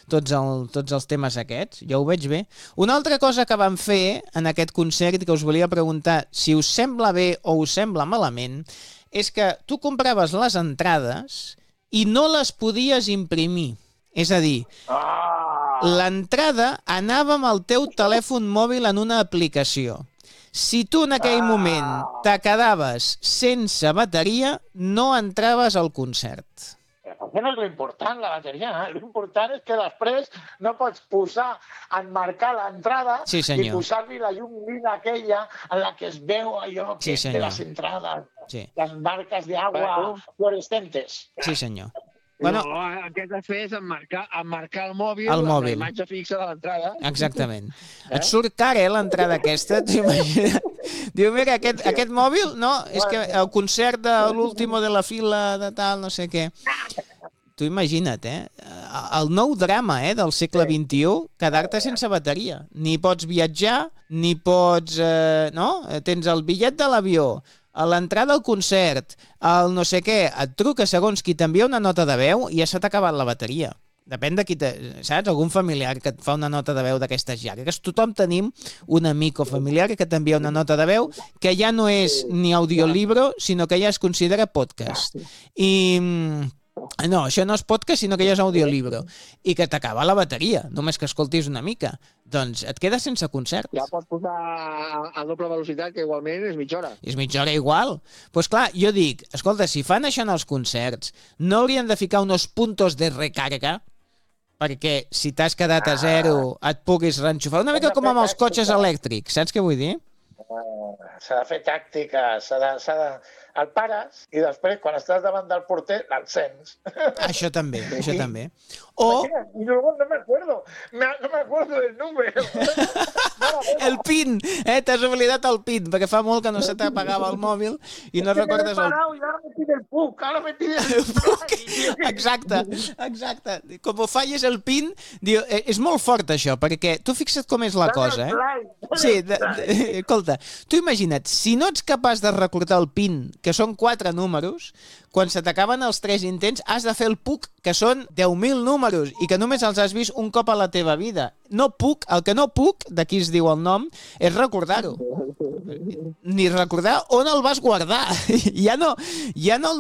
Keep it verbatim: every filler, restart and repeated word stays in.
tots, el, tots els temes aquests. Jo ho veig bé. Una altra cosa que vam fer en aquest concert i que us volia preguntar si us sembla bé o us sembla malament és que tu compraves les entrades i no les podies imprimir. És a dir, l'entrada anava amb el teu telèfon mòbil en una aplicació. Si tu en aquell moment te quedaves sense bateria, no entraves al concert. Això no és l'important, la bateria. Eh? L'important és que després no pots posar, enmarcar l'entrada sí, i posar-li la llum lila aquella en la que es veu allò que sí, de les entrades, sí. les marques d'agua fluorescentes. Sí, senyor. Bueno, no, el que has de fer és emmarcar, emmarcar el mòbil, el mòbil. amb la imatge fixa de l'entrada. Exactament. Eh? Et surt cara, eh, l'entrada aquesta. Diu, mira, aquest, aquest mòbil, no, és que el concert de l'último de la fila de tal, no sé què. Tu imagina't, eh? El nou drama eh, del segle vint-i-u, quedar-te sense bateria. Ni pots viatjar, ni pots... Eh, no? Tens el bitllet de l'avió, a l'entrada al concert, el no sé què, et truca segons qui t'envia una nota de veu i ja se t'ha acabat la bateria. Depèn de qui, te, saps? Algun familiar que et fa una nota de veu d'aquestes llargues. Tothom tenim un amic o familiar que t'envia una nota de veu que ja no és ni audiolibro, sinó que ja es considera podcast. I... No, això no és podcast, sinó que ja és audiolibro. I que t'acaba la bateria, només que escoltis una mica. Doncs et quedes sense concert. Ja pots posar a doble velocitat, que igualment és mitja hora. És mitja hora igual. Doncs pues clar, jo dic, escolta, si fan això en els concerts, no haurien de ficar uns puntos de recarga perquè si t'has quedat a zero et puguis reenxufar. Una mica com amb els cotxes elèctrics, saps què vull dir? S'ha de fer tàctica, s'ha de, s'ha de... El pares i després, quan estàs davant del porter, l'encens. Això també, això també. O... Y luego no me acuerdo, me, no me acuerdo del número. El PIN, eh? T'has oblidat el PIN, perquè fa molt que no se t'apagava el mòbil i no recordes el... I ara me pide el PUC, ara me pide el PUC. Exacte, exacte. Com ho falles el PIN, diu, eh, és molt fort això, perquè tu fixa't com és la cosa, eh? Sí, de, de, escolta, tu imagina't, si no ets capaç de recordar el PIN, que són quatre números, quan se t'acaben els tres intents has de fer el PUC, que són deu mil números i que només els has vist un cop a la teva vida. No puc, el que no puc, d'aquí es diu el nom, és recordar-ho. Ni recordar on el vas guardar. Ja no, ja no el